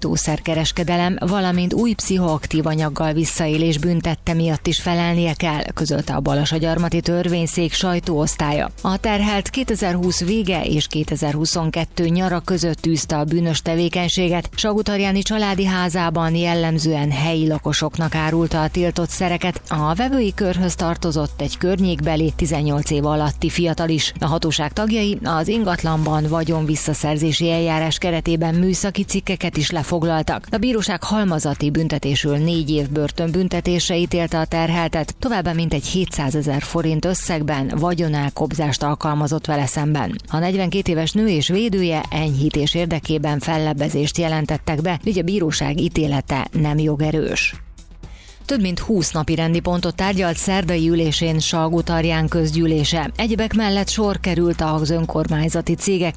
kábítószerkereskedelem, valamint új pszichoaktív anyaggal visszaélés büntette miatt is felelnie kell, közölte a Balasagyarmati törvényszék sajtóosztálya. A terhelt 2020 vége és 2022 nyara között tűzte a bűnös tevékenységet, Salgótarjáni családi házában jellemzően helyi lakosoknak árulta a tiltott szereket. A vevői körhöz tartozott egy környékbeli 18 év alatti fiatal is. A hatóság tagjai az ingatlanban vagyon visszaszerzési eljárás keretében műszaki cikkeket is lefoglaltak. A bíróság halmazati büntetésül 4 év börtönbüntetésre ítélte a terheltet, továbbá mintegy 700 000 forint összegben vagyonelkobzást alkalmazott vele szemben. A 42 éves nő és védője enyhítés érdekében fellebbezést jelentettek be, így a bíróság ítélete nem jogerős. Több mint 20 napi rendi pontot tárgyalt szerdai ülésén Salgótarján közgyűlése. Egyebek mellett sor került az önkormányzati cégek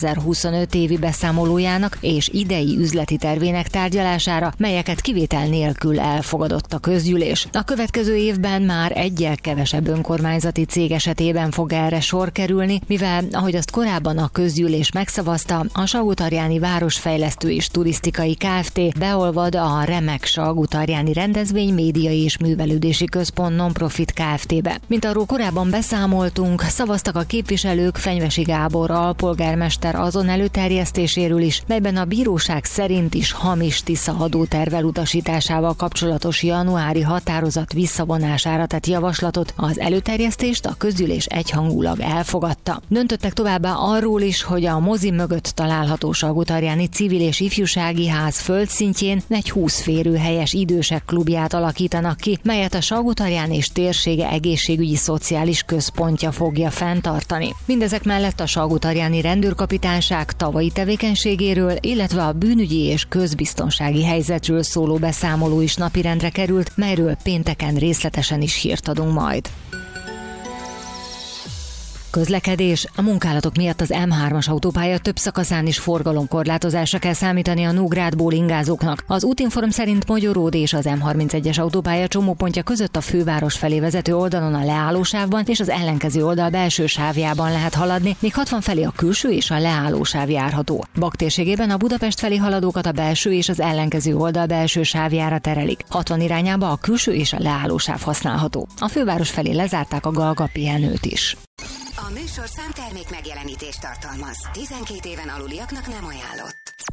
2025 évi beszámolójának és idei üzleti tervének tárgyalására, melyeket kivétel nélkül elfogadott a közgyűlés. A következő évben már egyel kevesebb önkormányzati cég esetében fog erre sor kerülni, mivel, ahogy azt korábban a közgyűlés megszavazta, a Salgótarjáni Városfejlesztő és Turisztikai Kft. Beolvad a Remek Salgótarjáni Rendezvény Médiai és Művelődési Központ Non-Profit Kft-be. Mint arról korábban beszámoltunk, szavaztak a képviselők Fenyvesi Gábor alpolgármester azon előterjesztéséről is, melyben a bíróság szerint is hamis Tisza adóterv utasításával kapcsolatos januári határozat visszavonására tett javaslatot. Az előterjesztést a közgyűlés egyhangulag elfogadta. Döntöttek továbbá arról is, hogy a mozi mögött található Salgótarjáni Civil és Ifjúsági Ház földszintjén egy 20 férőhelyes idősek klubját alakítanak ki, melyet a Salgótarján és térsége egészségügyi szociális központja fogja fenntartani. Mindezek mellett a Salgótarjáni rendőrkapitányság tavalyi tevékenységéről, illetve a bűnügyi és közbiztonsági helyzetről szóló beszámoló is napirendre került, melyről pénteken részletesen is hírt adunk majd. Közlekedés. A munkálatok miatt az M3-as autópálya több szakaszán is forgalomkorlátozásra kell számítani a Nógrádból ingázóknak. Az útinform szerint Magyaród és az M31-es autópálya csomópontja között a főváros felé vezető oldalon a leállósávban és az ellenkező oldal belső sávjában lehet haladni, míg 60 felé a külső és a leállósáv járható. Bak térségében a Budapest felé haladókat a belső és az ellenkező oldal belső sávjára terelik. 60 irányába a külső és a leállósáv használható. A főváros felé lezárták a Galga pihenőt is. A műsorszám termék megjelenítést tartalmaz. 12 éven aluliaknak nem ajánlott.